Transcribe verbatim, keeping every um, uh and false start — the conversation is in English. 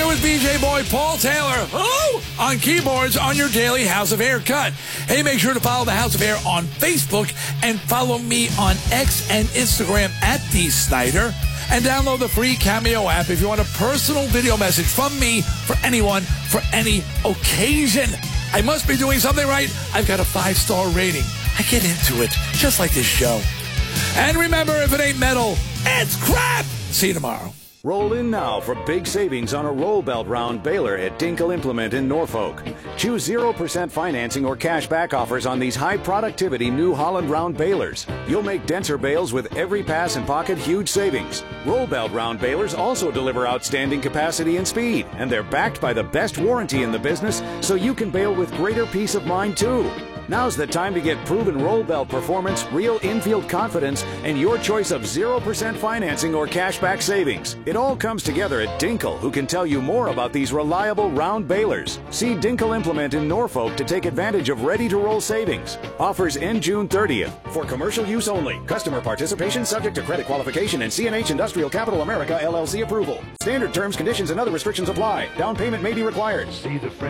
Here with B J Boy Paul Taylor. Oh, on keyboards on your daily House of Air cut. Hey, make sure to follow the House of Air on Facebook and follow me on X and Instagram at D Snyder. And download the free Cameo app if you want a personal video message from me for anyone, for any occasion. I must be doing something right. I've got a five-star rating. I get into it, just like this show. And remember, if it ain't metal, it's crap. See you tomorrow. Roll in now for big savings on a roll belt round baler at Dinkle Implement in Norfolk. Choose zero percent financing or cash back offers on these high productivity New Holland round balers. You'll make denser bales with every pass and pocket huge savings. Roll belt round balers also deliver outstanding capacity and speed, and they're backed by the best warranty in the business, so you can bale with greater peace of mind too. Now's the time to get proven roll belt performance, real infield confidence, and your choice of zero percent financing or cashback savings. It all comes together at Dinkle, who can tell you more about these reliable round balers. See Dinkle Implement in Norfolk to take advantage of ready-to-roll savings. Offers end June thirtieth. For commercial use only. Customer participation subject to credit qualification and C and H Industrial Capital America L L C approval. Standard terms, conditions, and other restrictions apply. Down payment may be required. See the